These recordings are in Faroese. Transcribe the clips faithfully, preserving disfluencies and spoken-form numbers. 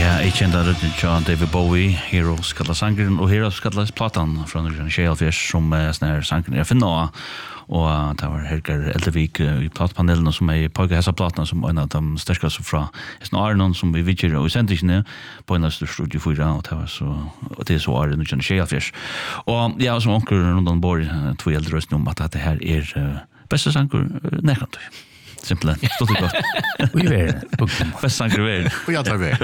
Ja, jeg kjente rødden til David Bowie, Hero skalla sangren, og Hero skalla platan fra Norge Kjeilfjers, som er sånne sangren jeg finner av. Og det var Helger Eldevik i platpanelen som er på hessa platene som en av de sterkeste fra Esten Arnon som vi vidger og sendte ikke på en av Studio fyra, og det var så, og det er så Arnon og Kjeilfjers. Og ja, som onker rundt om bor, tog jeg eldre røsten om at dette her er beste sanger nærkant. Simpelthen. Stort det godt. Vi er best sanger vi er. Og jeg tar vi.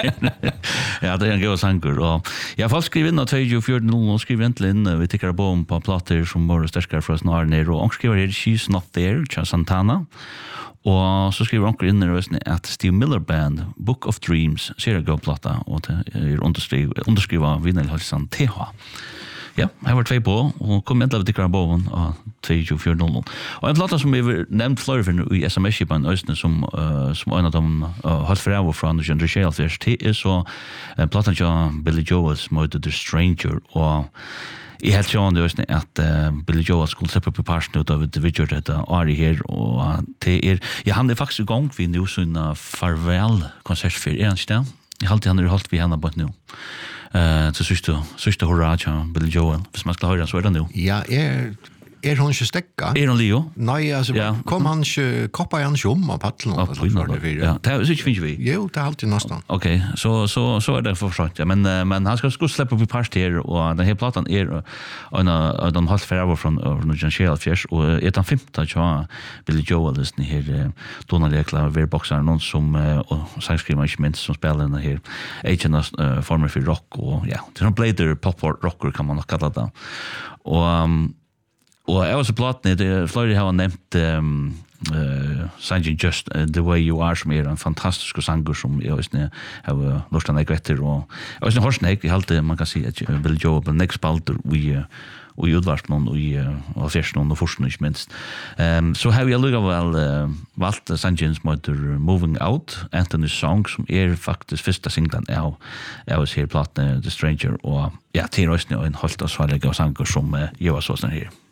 Ja, det er en god sanger. Og jeg har faktisk skrivet inn av tjue fire null og skriver egentlig inn. Vi tikkere på om på plater som var sterskere fra snarere ned. Og han skriver her She's Not There, Cha Santana. Og så skriver han inn i at Steve Miller Band, Book of Dreams, ser jeg god plata. Og det er underskrivet Vinyl Halsan T H. Ja, jeg var tvei på, og kom endelig til tikkere på av tjue fire null. Og en plata som vi har nevnt flere for i S M S-kipen Østene, som, uh, som en av dem uh, holdt for av fra Norge Kjeilfjers, det er så uh, platan til Billy Joel som heter The Stranger, og jeg helt sjående Østene at uh, Billy Joel skulle slippe på parten ut av det vi gjør dette Ari her, og det er, ja, han er faktisk i gang for nå sånn farvel-konsert for en sted. Jeg halte han er holdt vi henne på et nå. Uh, til siste, siste hurra til Billy Joel. Hvis man skal høre han, så er det nå. Ja, er... Er hon ikke stekka? Er hon Leo? Nei, altså, ja. Kom han ikke, koppa han ikke om av paddelen? Ja, på innan da. Ja, det er ikke finnes vi. Jo, det er alltid nesten. Ok, så, så, så er det forstått, ja. Men, men han skal skulle slippe opp i parst her, og denne platan er en av de halvt færre fra Norge Kjeilfjers, og er den femte til Billy Joel, denne her Donald Ekla, verbokseren, noen som, og sangskriver ikke minst, som spiller denne her agenda uh, former for rock, og ja, det er sånn blader pop-rocker, kan man nok kalle det. Og um, Og jeg også platene, det er flere har nevnt um, uh, sangen Just uh, The Way You Are, som er en fantastisk sanger som jeg også har lort han ikke etter. Og jeg også har hørt jeg halte, man kan si, at Billy Joel ble nekst spalter i, i utvarsen og i uh, fjersen og forsen, ikke minst. Um, så har vi allikevel uh, valgt sangen som heter Moving Out, Anthony's Song, som er faktisk første singlen av jeg også her platene The Stranger, og ja, til også en holdt av svarlige sanger som uh, gjør oss sånn her.